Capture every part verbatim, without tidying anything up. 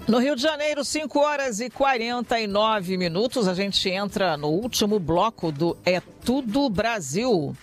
No Rio de Janeiro, cinco horas e quarenta e nove minutos, a gente entra no último bloco do É Tudo Brasil.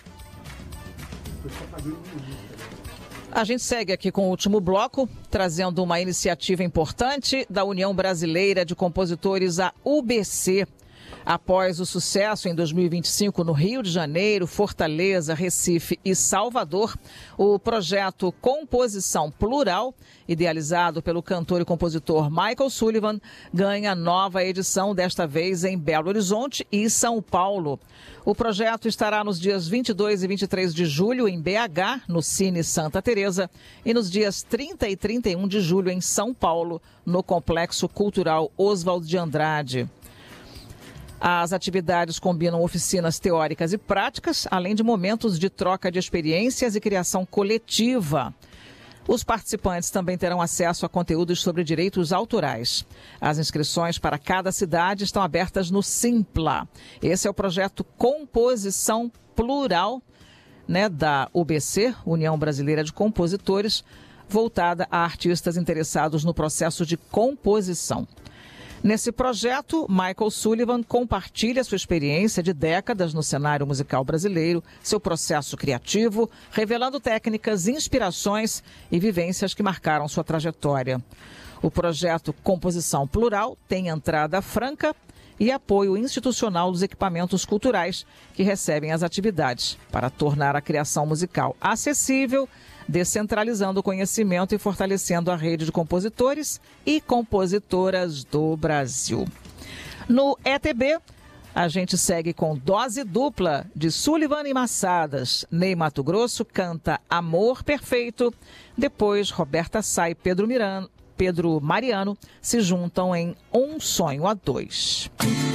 A gente segue aqui com o último bloco, trazendo uma iniciativa importante da União Brasileira de Compositores, a U B C. Após o sucesso em dois mil e vinte e cinco no Rio de Janeiro, Fortaleza, Recife e Salvador, o projeto Composição Plural, idealizado pelo cantor e compositor Michael Sullivan, ganha nova edição, desta vez em Belo Horizonte e São Paulo. O projeto estará nos dias vinte e dois e vinte e três de julho em B H, no Cine Santa Teresa, e nos dias trinta e trinta e um de julho em São Paulo, no Complexo Cultural Oswald de Andrade. As atividades combinam oficinas teóricas e práticas, além de momentos de troca de experiências e criação coletiva. Os participantes também terão acesso a conteúdos sobre direitos autorais. As inscrições para cada cidade estão abertas no Simpla. Esse é o projeto Composição Plural, né, da U B C, União Brasileira de Compositores, voltada a artistas interessados no processo de composição. Nesse projeto, Michael Sullivan compartilha sua experiência de décadas no cenário musical brasileiro, seu processo criativo, revelando técnicas, inspirações e vivências que marcaram sua trajetória. O projeto Composição Plural tem entrada franca e apoio institucional dos equipamentos culturais que recebem as atividades, para tornar a criação musical acessível, descentralizando o conhecimento e fortalecendo a rede de compositores e compositoras do Brasil. No E T B, a gente segue com dose dupla de Sullivan e Massadas. Ney Matogrosso canta Amor Perfeito. Depois, Roberta Sá e Pedro Mirano, Pedro Mariano se juntam em Um Sonho a Dois.